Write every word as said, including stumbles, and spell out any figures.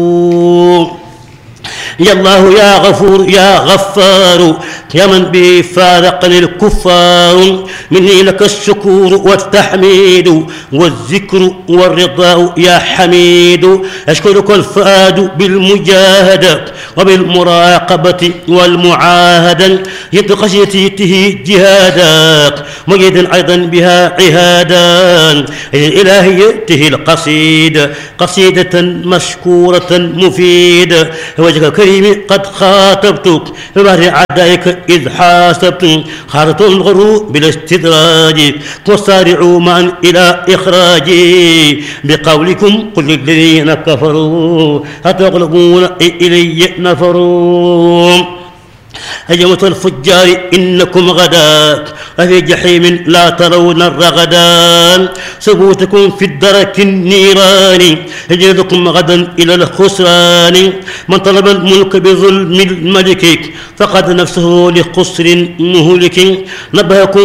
يا الله يا غفور يا غفار يا من به فارقني الكفار، مني لك الشكور والتحميد والذكر والرضا يا حميد. أشكرك الفؤاد بالمجاهدة وبالمراقبة والمعاهدة، يد خشيته جهادا مجد أيضا بها عهادا. إلهيته القصيدة قصيدة مشكورة مفيدة، وجهك الكريم قد خاطبتك ببهر أعدائك إذ حاسبتم، خارط الغروب بالاستدراج وسارعوا معا إلى إخراجي بقولكم قل للذين كفروا أتغلبون إلي نفروا. أيها الفجار إنكم غدا وفي جحيم لا ترون الرغدان، ثبوتكم في الدرك النيران يجلدكم غدا إلى الخسران. من طلب الملك بظلم الملك فقد نفسه لخسر مهلك، نبهكم